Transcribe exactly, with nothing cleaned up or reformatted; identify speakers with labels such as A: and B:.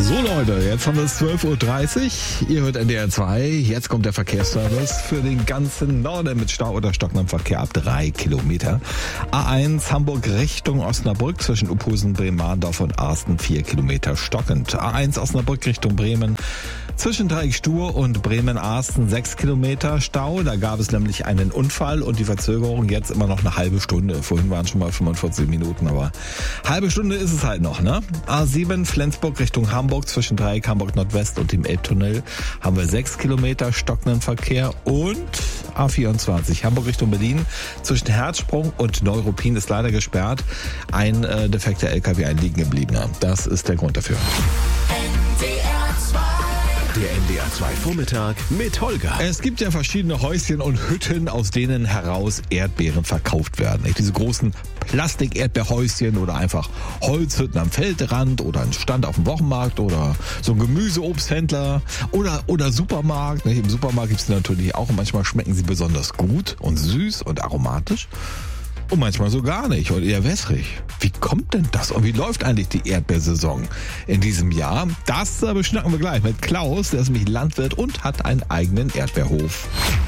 A: So Leute, jetzt haben wir es zwölf Uhr dreißig. Ihr hört N D R zwei. Jetzt kommt der Verkehrsservice für den ganzen Norden mit Stau oder stockendem Verkehr ab drei Kilometer. A eins Hamburg Richtung Osnabrück zwischen Uphusen, Bremen-Mahndorf und Arsten vier Kilometer stockend. A eins Osnabrück Richtung Bremen zwischen Dreieck-Stur und Bremen-Arsten sechs Kilometer Stau. Da gab es nämlich einen Unfall und die Verzögerung jetzt immer noch eine halbe Stunde. Vorhin waren schon mal fünfundvierzig Minuten, aber halbe Stunde ist es halt noch, ne? A sieben Flensburg Richtung Hamburg zwischen Dreieck Hamburg Nordwest und dem Elbtunnel haben wir sechs Kilometer stockenden Verkehr und A vierundzwanzig Hamburg Richtung Berlin zwischen Herzsprung und Neuruppin ist leider gesperrt. Ein äh, defekter L K W, ein liegen gebliebener. Das ist der Grund dafür.
B: Der N D R zwei Vormittag mit Holger.
A: Es gibt ja verschiedene Häuschen und Hütten, aus denen heraus Erdbeeren verkauft werden. Nicht? Diese großen Plastik-Erdbeerhäuschen oder einfach Holzhütten am Feldrand oder ein Stand auf dem Wochenmarkt oder so ein Gemüseobsthändler oder, oder Supermarkt. Nicht? Im Supermarkt gibt es natürlich auch und manchmal schmecken sie besonders gut und süß und aromatisch. Und manchmal so gar nicht und eher wässrig. Wie kommt denn das? Und wie läuft eigentlich die Erdbeersaison in diesem Jahr? Das äh, beschnacken wir gleich mit Klaus, der ist nämlich Landwirt und hat einen eigenen Erdbeerhof.